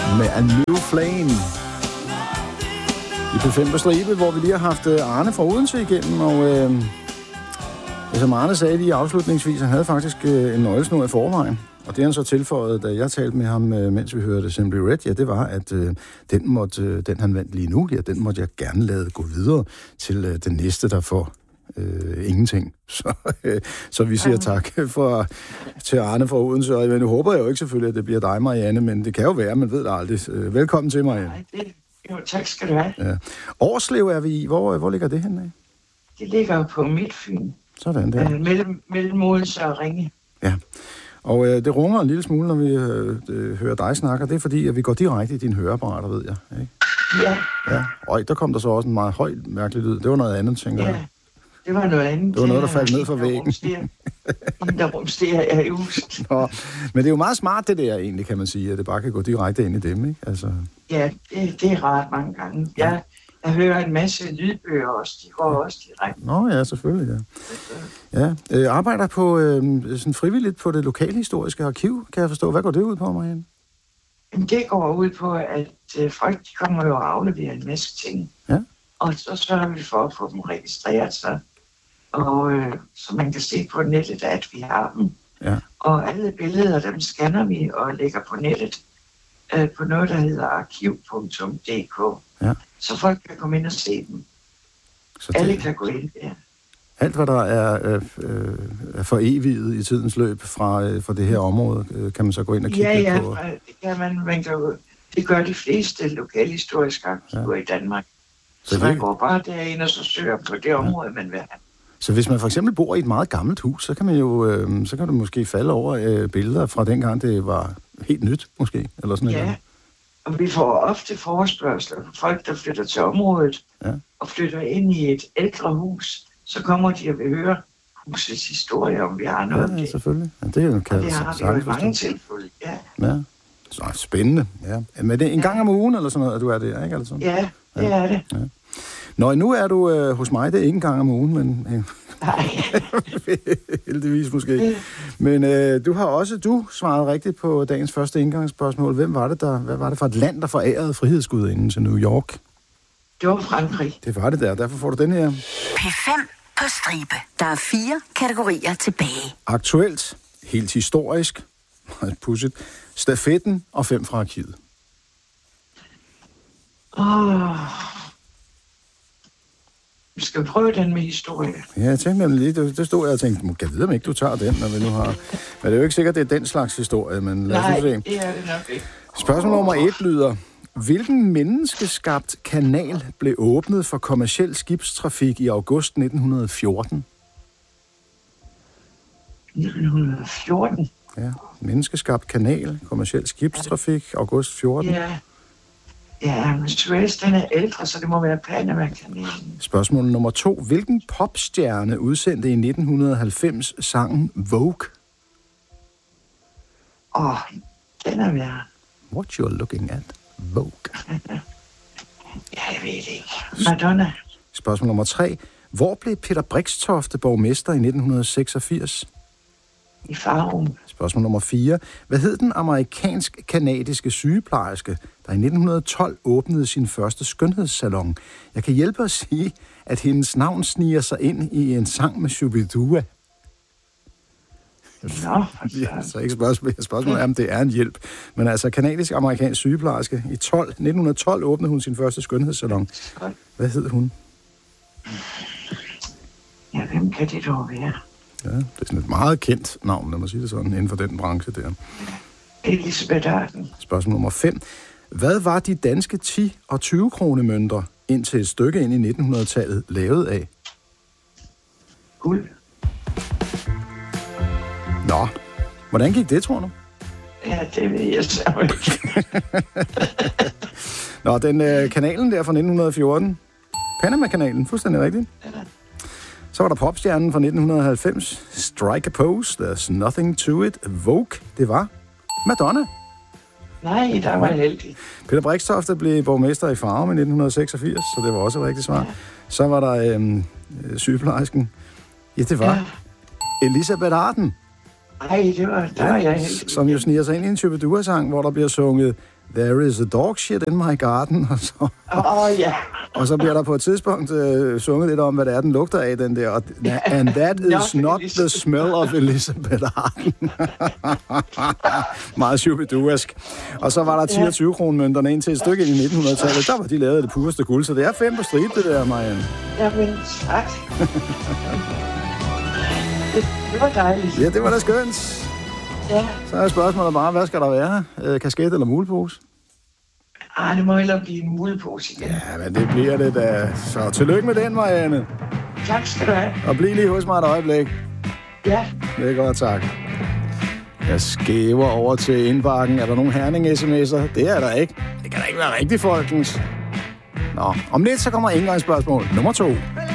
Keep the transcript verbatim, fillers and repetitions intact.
med A New Flame. I P fem på stribe, hvor vi lige har haft Arne fra Odense igennem, og øh, som Arne sagde lige afslutningsvis, han havde faktisk øh, en nøglesnor i forvejen. Og det han så tilføjede, da jeg talte med ham, øh, mens vi hørte Simply Red, ja, det var, at øh, den, måtte, øh, den han vandt lige nu, ja, den måtte jeg gerne lade gå videre til øh, den næste, der får øh, ingenting. Så, øh, så vi siger tak for, til Arne fra Odense, og nu håber jeg jo ikke selvfølgelig, at det bliver dig, Marianne, men det kan jo være, man ved det aldrig. Øh, velkommen til, Marianne. Nej, det, jo, tak skal du have. Ja. Årslev er vi i. Hvor, hvor ligger det henne af? Det ligger jo på Midtfyn. Sådan der. Øh, mellem, mellem Odense og Ringe. Ja. Og øh, det runger en lille smule, når vi øh, øh, hører dig snakke. Det er fordi, at vi går direkte i dine høreapparater, ved jeg. Ikke? Ja. Ja. Og der kom der så også en meget høj, mærkelig lyd. Det var noget andet, tænker ja. jeg. Det var noget andet. Det var noget, der faldt ned fra væggen. Hende, der rumsterer er i huset. Nå, men det er jo meget smart, det der egentlig, kan man sige, at det bare kan gå direkte ind i dem, ikke? Altså... Ja, det, det er rart mange gange. Jeg, jeg hører en masse lydbøger også. De går også direkte. Nå ja, selvfølgelig, ja. Ja, øh, arbejder på øh, sådan frivilligt på det lokalhistoriske arkiv, kan jeg forstå. Hvad går det ud på, Marianne? Jamen, det går ud på, at øh, folk de kommer jo og afleverer en masse ting. Ja. Og så sørger vi for at få dem registreret sig. Og øh, så man kan se på nettet, at vi har dem. Ja. Og alle billeder, dem scanner vi og lægger på nettet øh, på noget, der hedder arkiv punktum d k. Ja. Så folk kan komme ind og se dem. Så det... Alle kan gå ind der. Alt, hvad der er, øh, er for evigt i tidens løb fra, øh, fra det her område, øh, kan man så gå ind og kigge ja, ja, på? Ja, det kan man. man kan jo, det gør de fleste lokalhistoriske arkiver ja. i Danmark. Så, så man det... går bare derind og så søger på det område, ja. man vil have. Så hvis man for eksempel bor i et meget gammelt hus, så kan man jo, øh, så kan du måske falde over øh, billeder fra dengang, det var helt nyt, måske, eller sådan noget. Ja, og vi får ofte forespørgsler fra folk, der flytter til området, ja. og flytter ind i et ældre hus, så kommer de og vil høre husets historie, om vi har noget. Ja, ja selvfølgelig. Ja, det er jo kan det har vi jo i mange tilfælde, ja. Ja, så spændende, ja. Men det er en gang om ugen, eller sådan noget, at du er der, ikke? Altså? Ja, det ja. er det. Ja. Nå, nu er du øh, hos mig, det er ikke en gang om ugen, men... Øh, Nej. heldigvis måske. Men øh, du har også, du svarede rigtigt på dagens første indgangsspørgsmål. Hvem var det, der, hvad var det for et land, der forærede frihedsgudinden til New York? Det var Frankrig. Det var det der, derfor får du den her. P fem på stribe. Der er fire kategorier tilbage. Aktuelt, helt historisk, meget pudsigt, stafetten og fem fra arkivet. Åh... Oh. Vi skal prøve den med historie. Ja, jeg tænkte nemlig lige, det, det stod jeg og tænkte, kan jeg vide, om ikke du tager den, når vi nu har... Men det er jo ikke sikkert, det er den slags historie, men lad os Nej, se. det er det nok ikke. Spørgsmål nummer et lyder, hvilken menneskeskabt kanal blev åbnet for kommerciel skibstrafik i august nitten fjorten? nitten fjorten? Ja, menneskeskabt kanal, kommerciel skibstrafik, august fjorten. Ja. Ja, men Suez, den er ældre, så det må være Panama-kanalen. Spørgsmål nummer to. Hvilken popstjerne udsendte i nitten halvfems sangen Vogue? Åh, oh, den er værd. What you're looking at? Vogue. Ja, jeg ved det ikke. Madonna. Spørgsmål nummer tre. Hvor blev Peter Brixtofte borgmester i nitten seksogfirs? I Farum. Spørgsmål nummer fire. Hvad hed den amerikansk-kanadiske sygeplejerske, der i nitten tolv åbnede sin første skønhedssalon? Jeg kan hjælpe at sige, at hendes navn sniger sig ind i en sang med Shubidua. Nå, ja, så ikke spørgsmål. Spørgsmålet er, om det er en hjælp. Men altså, kanadisk-amerikansk sygeplejerske. I nitten tolv åbnede hun sin første skønhedssalon. Hvad hed hun? Ja, hvem kan det dog være? Ja, det er sådan et meget kendt navn, lad mig sige det sådan, inden for den branche der. Elisabeth Arden. Spørgsmål nummer fem. Hvad var de danske ti- og tyve-kronemønter indtil et stykke ind i nittenhundredetallet lavet af? Guld. Nå, hvordan gik det, tror du? Ja, det ved jeg så ikke. Nå, den øh, kanalen der fra nitten fjorten. Panama-kanalen, fuldstændig rigtigt. Ja. Så var der popstjernen fra nitten halvfems. Strike a pose, there's nothing to it. Vogue, det var Madonna. Nej, der var heldig. Peter Brixtofte blev borgmester i Farum i nitten seksogfirs, så det var også et rigtigt svar. Ja. Så var der øhm, sygeplejersken. Ja, det var ja. Elisabeth Arden. Nej, det var, der ja, var jeg heldig. Som jo sniger sig ind i en Shubidua-sang, hvor der bliver sunget There is a dog shit in my garden, og så, oh, ja. og så bliver der på et tidspunkt øh, sunget lidt om, hvad det er, den lugter af, den der. Og, and that is not the smell of Elizabeth Arden. Meget shubiduask. Og så var der ti og tyve kroner mønterne ind til et stykke i nitten hundrede-tallet. Der var de lavet det pureste guld, så det er fem på stribe, det der, Marianne. Jamen, tak. det, det var dejligt. Ja, det var da skønt. Ja. Så er spørgsmålet bare, hvad skal der være? Øh, kasket eller mulepose? Ah, det må hellere blive en mulepose igen. Ja, men det bliver det da. Så tillykke med den, Marianne. Tak skal du have. Og bliv lige hos mig et øjeblik. Ja. Det er godt, tak. Jeg skæver over til indbakken. Er der nogen Herning-sms'er? Det er der ikke. Det kan da ikke være rigtigt, folkens. Nå, om lidt så kommer indgangsspørgsmål nummer to.